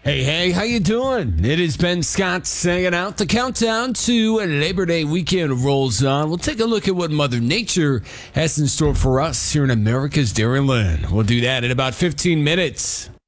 Hey, hey, how you doing? It is Ben Scott saying out. The countdown to Labor Day weekend rolls on. We'll take a look at what Mother Nature has in store for us here in America's Dairyland. We'll do that in about 15 minutes.